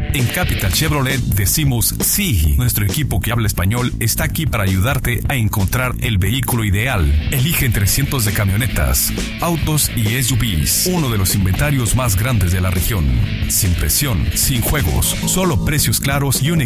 En Capital Chevrolet decimos sí. Nuestro equipo que habla español está aquí para ayudarte a encontrar el vehículo ideal. Elige entre cientos de camionetas, autos y SUVs. Uno de los inventarios más grandes de la región. Sin presión, sin juegos, solo precios claros y un